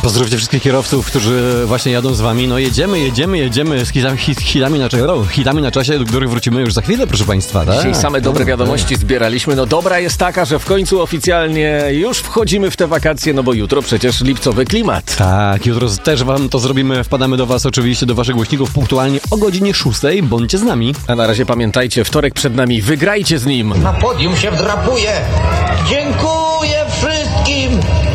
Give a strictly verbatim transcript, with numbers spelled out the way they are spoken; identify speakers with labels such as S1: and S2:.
S1: Pozdrówcie wszystkich kierowców, którzy właśnie jadą z wami. No jedziemy, jedziemy, jedziemy z hitami, hit, hitami, na, hitami na czasie, do których wrócimy już za chwilę, proszę państwa. Tak?
S2: Dzisiaj same dobre wiadomości zbieraliśmy. No dobra jest taka, że w końcu oficjalnie już wchodzimy w te wakacje, no bo jutro przecież lipcowy klimat.
S1: Tak, jutro też wam to zrobimy. Wpadamy do was oczywiście, do waszych głośników punktualnie o godzinie szóstej. Bądźcie z nami.
S2: A na razie pamiętajcie, wtorek przed nami, wygrajcie z nim.
S3: Na podium się wdrapuje. Dziękuję.